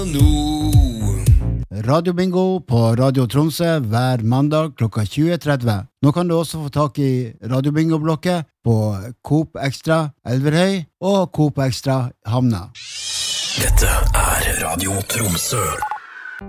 Radio Bingo på Radio Tromsø hver mandag klokka 20.30. Nå kan du også få tak i Radio Bingo-blokket på Coop Extra Elverhøy og Coop Extra Hamna. Dette Radio Tromsø.